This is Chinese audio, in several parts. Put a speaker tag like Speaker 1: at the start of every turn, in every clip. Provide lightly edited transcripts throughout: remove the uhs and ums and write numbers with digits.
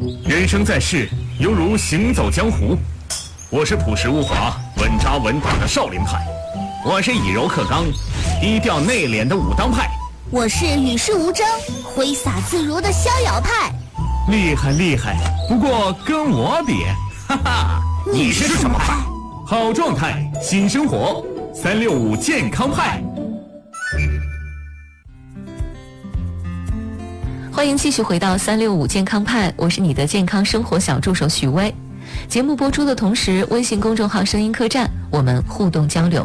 Speaker 1: 人生在世，犹如行走江湖。我是朴实无华、稳扎稳打的少林派，我是以柔克刚、低调内敛的武当派，
Speaker 2: 我是与世无争、挥洒自如的逍遥派。
Speaker 1: 厉害厉害，不过跟我比，哈哈，
Speaker 2: 你是什么派？
Speaker 1: 好状态，新生活，365健康派。
Speaker 3: 欢迎继续回到365健康派，我是你的健康生活小助手许薇。节目播出的同时，微信公众号声音客栈我们互动交流。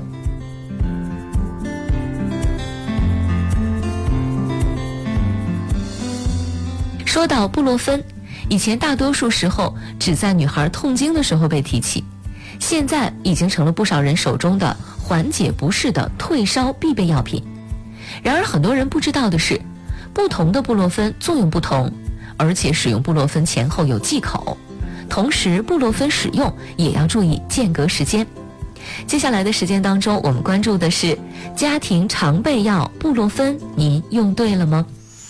Speaker 3: 说到布洛芬，以前大多数时候只在女孩痛经的时候被提起，现在已经成了不少人手中的缓解不适的退烧必备药品。然而很多人不知道的是，不同的布洛芬作用不同，而且使用布洛芬前后有忌口，同时布洛芬使用也要注意间隔时间。接下来的时间当中，我们关注的是家庭常备药布洛芬，您用对了吗？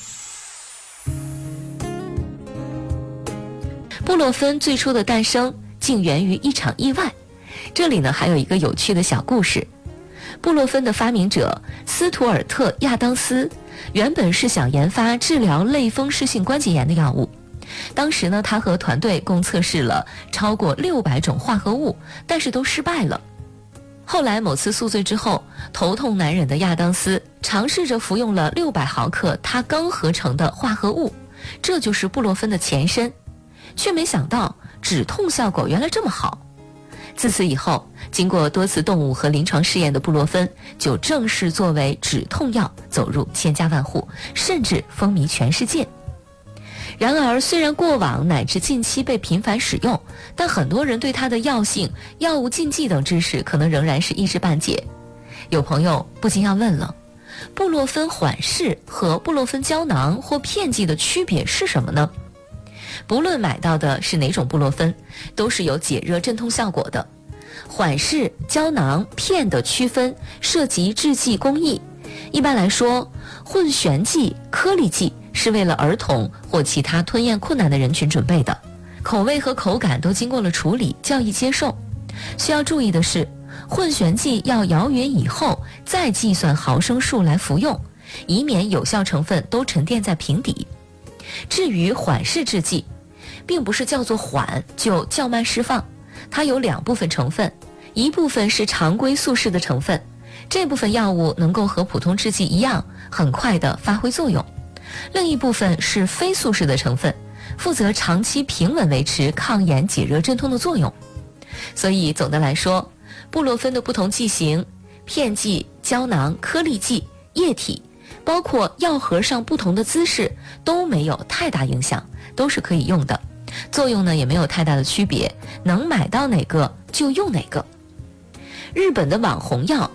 Speaker 3: 布洛芬最初的诞生竟源于一场意外，这里呢还有一个有趣的小故事。布洛芬的发明者斯图尔特·亚当斯原本是想研发治疗类风湿性关节炎的药物。当时呢，他和团队共测试了超过600种化合物，但是都失败了。后来某次宿醉之后，头痛难忍的亚当斯尝试着服用了600毫克他刚合成的化合物，这就是布洛芬的前身，却没想到止痛效果原来这么好。自此以后，经过多次动物和临床试验的布洛芬就正式作为止痛药走入千家万户，甚至风靡全世界。然而，虽然过往乃至近期被频繁使用，但很多人对它的药性、药物禁忌等知识可能仍然是一知半解。有朋友不禁要问了，布洛芬缓释和布洛芬胶囊或片剂的区别是什么呢？不论买到的是哪种布洛芬，都是有解热镇痛效果的。缓释、胶囊、片的区分涉及制剂工艺。一般来说，混旋剂、颗粒剂是为了儿童或其他吞咽困难的人群准备的，口味和口感都经过了处理，较易接受。需要注意的是，混旋剂要摇匀以后再计算毫升数来服用，以免有效成分都沉淀在瓶底。至于缓释制剂，并不是叫做缓就较慢释放，它有2部分成分，一部分是常规速释的成分，这部分药物能够和普通制剂一样很快地发挥作用；另一部分是非速释的成分，负责长期平稳维持抗炎解热镇痛的作用。所以总的来说，布洛芬的不同剂型、片剂、胶囊、颗粒剂、液体，包括药盒上不同的姿势都没有太大影响，都是可以用的，作用呢也没有太大的区别，能买到哪个就用哪个。日本的网红药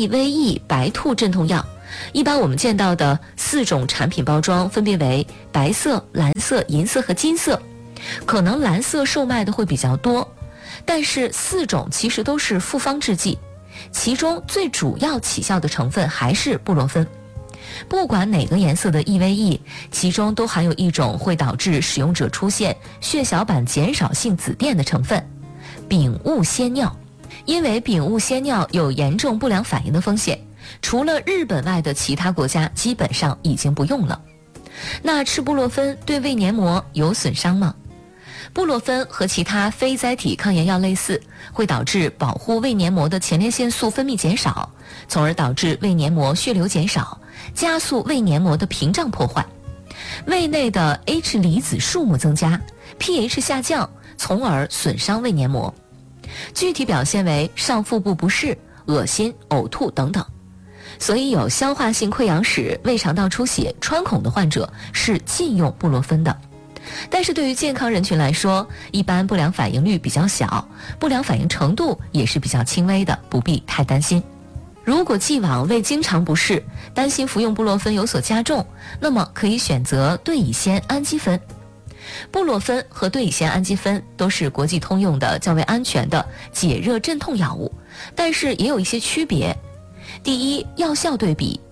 Speaker 3: EVE 白兔镇痛药，一般我们见到的4种产品包装分别为白色、蓝色、银色和金色，可能蓝色售卖的会比较多，但是4种其实都是复方制剂，其中最主要起效的成分还是布洛芬。不管哪个颜色的 EVE， 其中都含有一种会导致使用者出现血小板减少性紫癜的成分丙戊酰尿。因为丙戊酰尿有严重不良反应的风险，除了日本外的其他国家基本上已经不用了。那吃布洛芬对胃黏膜有损伤吗？布洛芬和其他非甾体抗炎药类似，会导致保护胃黏膜的前列腺素分泌减少，从而导致胃黏膜血流减少，加速胃黏膜的屏障破坏，胃内的 H 离子数目增加， pH 下降，从而损伤胃黏膜。具体表现为上腹部不适、恶心、呕吐等等。所以有消化性溃疡史、胃肠道出血、穿孔的患者是禁用布洛芬的。但是对于健康人群来说，一般不良反应率比较小，不良反应程度也是比较轻微的，不必太担心。如果既往胃经常不适，担心服用布洛芬有所加重，那么可以选择对乙酰氨基酚。布洛芬和对乙酰氨基酚都是国际通用的较为安全的解热镇痛药物，但是也有一些区别。第一，药效对比，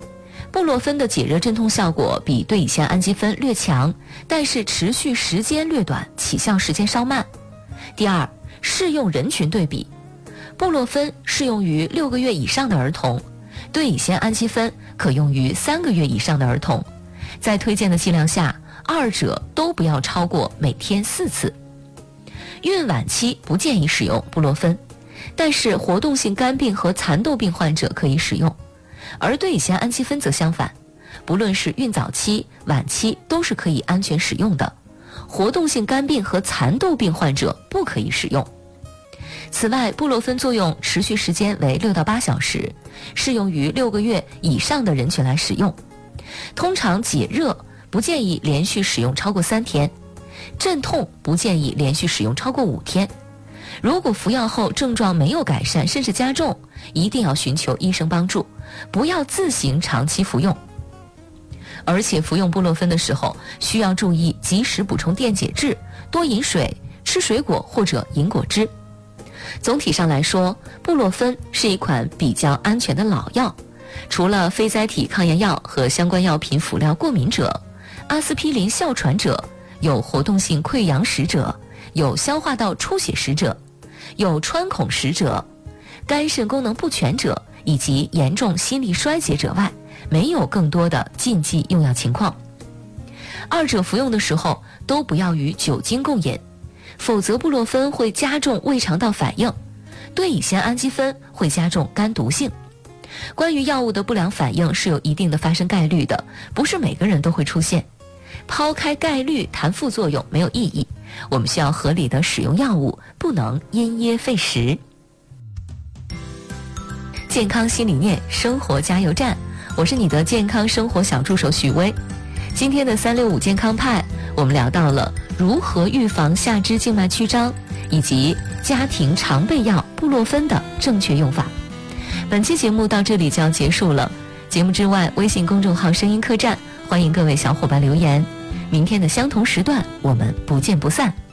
Speaker 3: 布洛芬的解热镇痛效果比对乙酰氨基酚略强，但是持续时间略短，起效时间稍慢。第二，适用人群对比，布洛芬适用于6个月以上的儿童，对乙酰氨基酚可用于3个月以上的儿童。在推荐的剂量下，二者都不要超过每天4次。孕晚期不建议使用布洛芬，但是活动性肝病和蚕豆病患者可以使用。而对乙酰氨基酚则相反，不论是孕早期、晚期都是可以安全使用的。活动性肝病和蚕豆病患者不可以使用。此外，布洛芬作用持续时间为6到8小时，适用于6个月以上的人群来使用。通常解热不建议连续使用超过3天，镇痛不建议连续使用超过5天。如果服药后症状没有改善甚至加重，一定要寻求医生帮助，不要自行长期服用。而且服用布洛芬的时候需要注意及时补充电解质，多饮水，吃水果或者饮果汁。总体上来说，布洛芬是一款比较安全的老药，除了非甾体抗炎药和相关药品辅料过敏者、阿司匹林哮喘者、有活动性溃疡史者、有消化道出血史者、有穿孔史者、肝肾功能不全者以及严重心力衰竭者外，没有更多的禁忌用药情况。二者服用的时候都不要与酒精共饮，否则布洛芬会加重胃肠道反应，对乙酰氨基酚会加重肝毒性。关于药物的不良反应是有一定的发生概率的，不是每个人都会出现。抛开概率谈副作用没有意义，我们需要合理的使用药物，不能因噎废食。健康新理念，生活加油站，我是你的健康生活小助手许巍。今天的365健康派，我们聊到了如何预防下肢静脉曲张，以及家庭常备药布洛芬的正确用法。本期节目到这里就要结束了，节目之外，微信公众号声音客栈，欢迎各位小伙伴留言。明天的相同时段，我们不见不散。